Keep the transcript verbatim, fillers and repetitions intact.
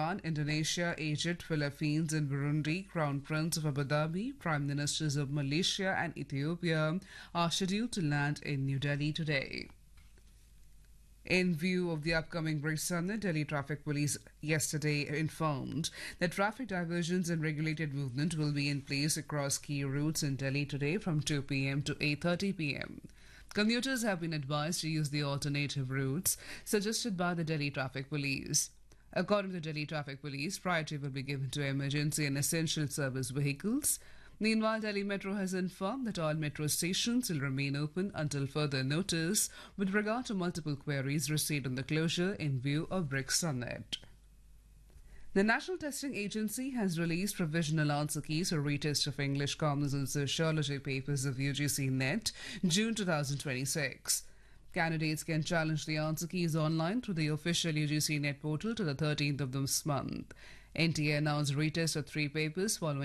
Iran, Indonesia, Egypt, Philippines, and Burundi, Crown Prince of Abu Dhabi, Prime Ministers of Malaysia and Ethiopia are scheduled to land in New Delhi today. In view of the upcoming BRICS Summit, Delhi Traffic Police yesterday informed that traffic diversions and regulated movement will be in place across key routes in Delhi today from two p m to eight thirty p m Commuters have been advised to use the alternative routes suggested by the Delhi Traffic Police. According to Delhi Traffic Police, priority will be given to emergency and essential service vehicles. Meanwhile, Delhi Metro has informed that all metro stations will remain open until further notice with regard to multiple queries received on the closure in view of BRICS Summit. The National Testing Agency has released provisional answer keys for retest of English, Commerce and Sociology papers of U G C NET June twenty twenty-six. Candidates can challenge the answer keys online through the official U G C NET portal to the thirteenth of this month. N T A announced retest of three papers following